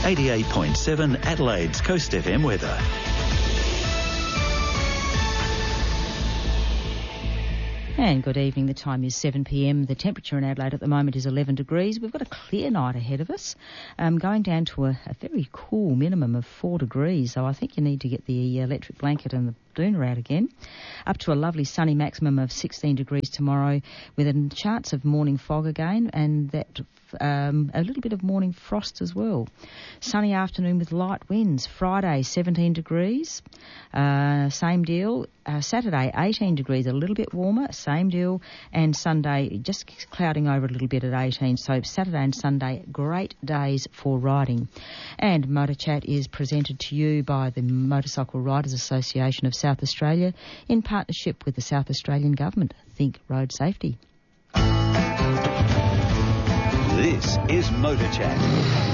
88.7 Adelaide's Coast FM weather. And good evening. The time is 7 p.m. The temperature in Adelaide at the moment is 11 degrees. We've got a clear night ahead of us, going down to a very cool minimum of 4 degrees. So I think you need to get the electric blanket and the doona out again. Up to a lovely sunny maximum of 16 degrees tomorrow, with a chance of morning fog again, and that a little bit of morning frost as well. Sunny afternoon with light winds. Friday 17 degrees, same deal. Saturday 18 degrees, a little bit warmer, same deal. And Sunday just clouding over a little bit at 18. So Saturday and Sunday, great days for riding. And Motor Chat is presented to you by the Motorcycle Riders Association of South Australia in partnership with the South Australian Government. Think road safety. This is Motor Chat.